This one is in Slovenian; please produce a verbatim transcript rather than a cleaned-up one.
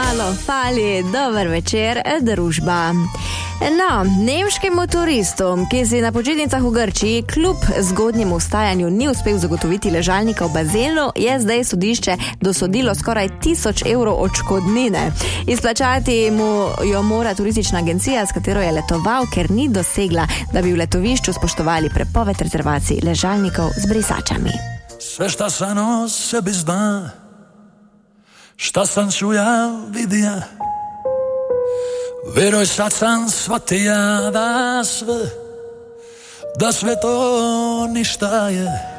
Alo, Fali, dober večer, družba. No, nemškim motoristom, ki si na počitnicah v Grčiji kljub zgodnjemu vstajanju ni uspel zagotoviti ležalnika v bazenu, je zdaj sodišče dosodilo skoraj tisoč evrov odškodnine. Izplačati mu jo mora turistična agencija, s katero je letoval, ker ni dosegla, da bi v letovišču spoštovali prepoved rezervacij ležalnikov z brisačami. Sve šta sam o sebi zna, šta sam čuja, vidija, veroj sad sam shvatija da sve, da sve to ništa je.